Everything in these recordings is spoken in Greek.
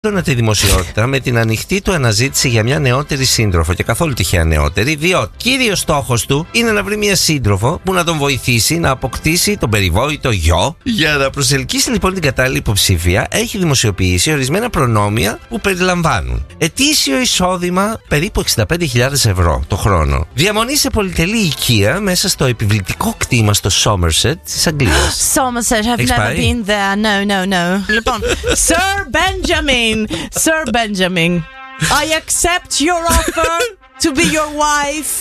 τη δημοσιότητα με την ανοιχτή του αναζήτηση για μια νεότερη σύντροφο και καθόλου τυχαία νεότερη, διότι κύριος στόχος του είναι να βρει μια σύντροφο που να τον βοηθήσει να αποκτήσει τον περιβόητο γιο. Για να προσελκύσει λοιπόν την κατάλληλη υποψήφια, έχει δημοσιοποιήσει ορισμένα προνόμια που περιλαμβάνουν ετήσιο εισόδημα περίπου 65.000 ευρώ το χρόνο, διαμονή σε πολυτελή οικία μέσα στο επιβλητικό κτήμα στο Somerset της Αγγλίας. Somerset, I've never been there. No. Λοιπόν, Sir Benjamin, I accept your offer to be your wife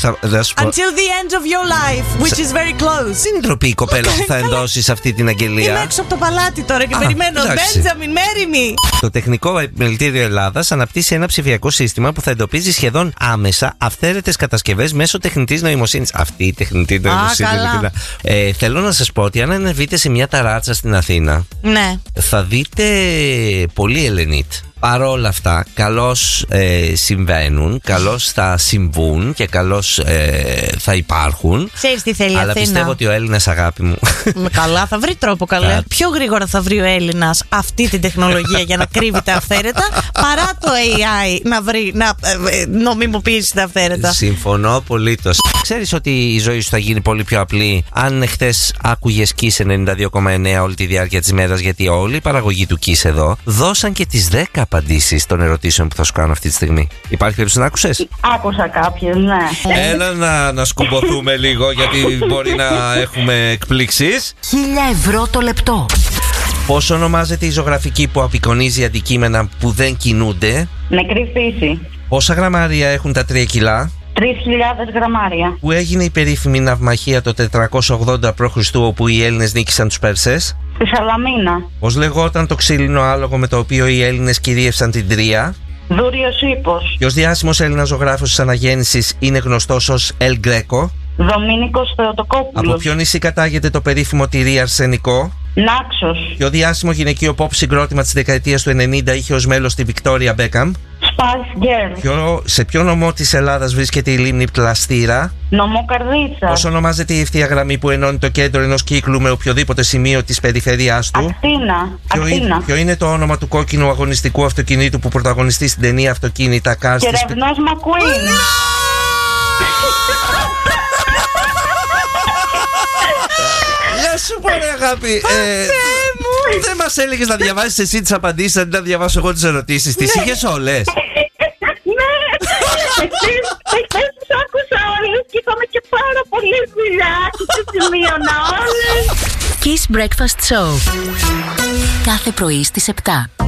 until the end of your life, which is very close. Δεν είναι ντροπή η κοπέλα που θα ενδώσει αυτή την αγγελία. Είμαι έξω από το παλάτι τώρα και περιμένω. Benjamin, marry me. Το Τεχνικό Επιμελητήριο Ελλάδας αναπτύσσει ένα ψηφιακό σύστημα που θα εντοπίζει σχεδόν άμεσα αυθαίρετες κατασκευές μέσω τεχνητής νοημοσύνης. Αυτή η τεχνητή νοημοσύνη. Θέλω να σας πω ότι αν ανεβείτε σε μια ταράτσα στην Αθήνα, ναι, θα δείτε πολύ Ελενίτ. Παρόλα αυτά, καλώς συμβαίνουν, καλώς θα συμβούν και καλώς θα υπάρχουν. Ξέρεις τι θέλει η αλλά Αθήνα. πιστεύω ότι ο Έλληνας, αγάπη μου. Καλά, θα βρει τρόπο, καλέ. Πιο γρήγορα θα βρει ο Έλληνας αυτή την τεχνολογία για να κρύβει τα αυθαίρετα, παρά το AI να νομιμοποιήσει τα αυθαίρετα. Συμφωνώ απολύτως. Ξέρεις ότι η ζωή σου θα γίνει πολύ πιο απλή αν χθες άκουγες Kiss 92,9 όλη τη διάρκεια της μέρας, γιατί όλη η παραγωγή του Kiss εδώ δώσαν και τις 10 απαντήσεις των ερωτήσεων που θα σου κάνω αυτή τη στιγμή. Υπάρχει περίπτωση να άκουσες? Άκουσα κάποιες, ναι. Έλα να σκουμποθούμε λίγο, γιατί μπορεί να έχουμε εκπλήξεις. 1.000 ευρώ το λεπτό. Πώς ονομάζεται η ζωγραφική που απεικονίζει αντικείμενα που δεν κινούνται? Νεκρή φύση. Πόσα γραμμάρια έχουν τα 3 κιλά? 3.000 γραμμάρια. Που έγινε η περίφημη ναυμαχία το 480 π.Χ. όπου οι Έλληνες νίκησαν τους Πέρσες? Στη Σαλαμίνα. Πώς λεγόταν το ξύλινο άλογο με το οποίο οι Έλληνες κυρίευσαν την Τρία? Δούριος ύπος. Ποιος διάσημος Έλληνας ζωγράφος της αναγέννησης είναι γνωστός ως El Greco? Δομήνικος Θεοτοκόπουλος. Από ποιο νησί κατάγεται το περίφημο τυρί αρσενικό? Νάξος. Ποιο διάσημο γυναικείο pop συγκρότημα της δεκαετίας του 90 είχε ως μέλος τη Victoria Beckham? Spice Girl. Σε ποιο νομό της Ελλάδας βρίσκεται η λίμνη Πλαστήρα? Νομό Καρδίτσα. Πώς ονομάζεται η ευθεία γραμμή που ενώνει το κέντρο ενός κύκλου με οποιοδήποτε σημείο της περιφέρειάς του? Ακτίνα. Ποιο είναι το όνομα του κόκκινου αγωνιστικού αυτοκινήτου που πρωταγωνιστεί στην ταινία Αυτοκίνητα Cars? Κερευνός Μακουίν. Γεια σου πολύ αγάπη. Δεν μας έλεγες να διαβάσεις εσύ τις απαντήσεις αντί να διαβάσω εγώ τις ερωτήσεις? Τις είχες όλες? Ναι. Εχθές τους άκουσα όλες και είχαμε και πάρα πολλή δουλειά και τις σημείωνα όλες. Kiss Breakfast Show. Κάθε πρωί στις 7.